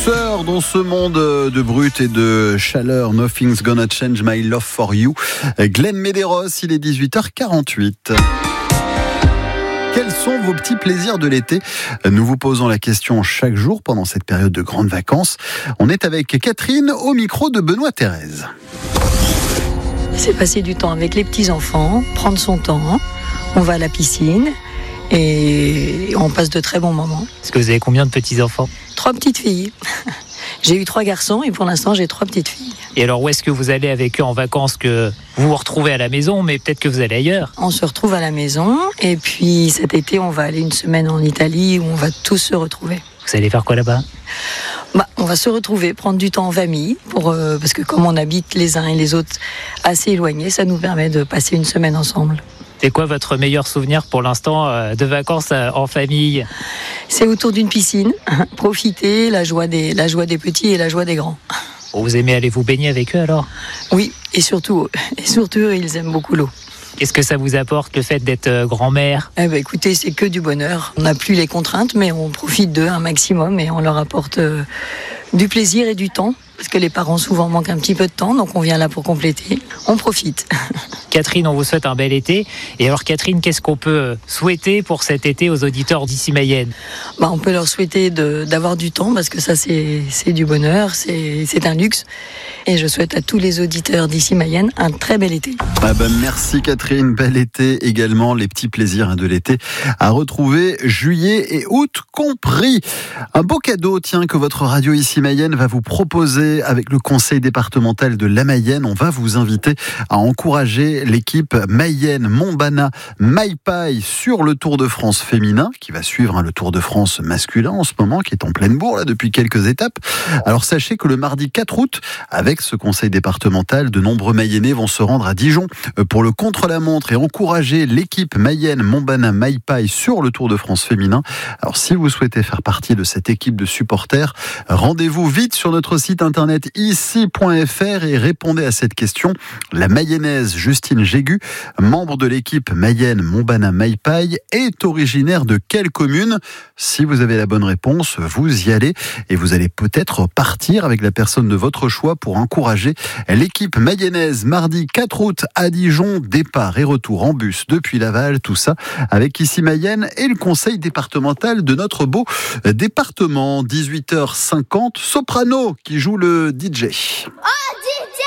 douceur dans ce monde de brut et de chaleur. Nothing's gonna change my love for you. Glenn Medeiros, il est 18h48. Quels sont vos petits plaisirs de l'été ? Nous vous posons la question chaque jour pendant cette période de grandes vacances. On est avec Catherine au micro de Benoît Thérèse. C'est passer du temps avec les petits-enfants, prendre son temps. On va à la piscine et on passe de très bons moments. Est-ce que vous avez combien de petits-enfants ? 3 petites filles. J'ai eu 3 garçons et pour l'instant j'ai 3 petites filles. Et alors où est-ce que vous allez avec eux en vacances, que vous vous retrouvez à la maison, mais peut-être que vous allez ailleurs ? On se retrouve à la maison et puis cet été on va aller une semaine en Italie où on va tous se retrouver. Vous allez faire quoi là-bas ? On va se retrouver, prendre du temps en famille, parce que comme on habite les uns et les autres assez éloignés, ça nous permet de passer une semaine ensemble. C'est quoi votre meilleur souvenir pour l'instant de vacances en famille ? C'est autour d'une piscine, profiter, la joie des petits et la joie des grands. Vous aimez aller vous baigner avec eux alors ? Oui, et surtout, ils aiment beaucoup l'eau. Qu'est-ce que ça vous apporte, le fait d'être grand-mère ? Écoutez, c'est que du bonheur. On n'a plus les contraintes, mais on profite d'eux un maximum et on leur apporte du plaisir et du temps. Parce que les parents souvent manquent un petit peu de temps, donc on vient là pour compléter. On profite. Catherine, on vous souhaite un bel été. Et alors Catherine, qu'est-ce qu'on peut souhaiter pour cet été aux auditeurs d'ici Mayenne ? On peut leur souhaiter d'avoir du temps, parce que ça c'est du bonheur, c'est un luxe. Et je souhaite à tous les auditeurs d'ici Mayenne un très bel été. Merci Catherine, bel été également, les petits plaisirs de l'été à retrouver juillet et août compris. Un beau cadeau que votre radio ici Mayenne va vous proposer avec le conseil départemental de la Mayenne. On va vous inviter à encourager l'équipe Mayenne-Montbana Maipaille sur le Tour de France féminin, qui va suivre le Tour de France masculin en ce moment, qui est en pleine bourre depuis quelques étapes. Alors sachez que le mardi 4 août, avec ce conseil départemental, de nombreux Mayennais vont se rendre à Dijon pour le contre-la-montre et encourager l'équipe Mayenne-Montbana Maipaille sur le Tour de France féminin. Alors si vous souhaitez faire partie de cette équipe de supporters, rendez-vous vite sur notre site internet ici.fr et répondez à cette question. La Mayonnaise Justine Jégu, membre de l'équipe Mayenne-Montbana Maipaille, est originaire de quelle commune ? Si vous avez la bonne réponse, vous y allez et vous allez peut-être partir avec la personne de votre choix pour encourager l'équipe mayonnaise mardi 4 août à Dijon. Départ et retour en bus depuis Laval, tout ça avec ici Mayenne et le conseil départemental de notre beau département. 18h50, Soprano qui joue le DJ. Oh,